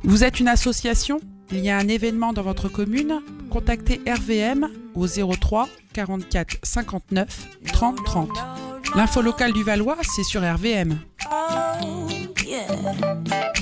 Vous êtes une association? Il y a un événement dans votre commune? Contactez RVM au 03 44 59 30 30. L'info locale du Valois, c'est sur RVM.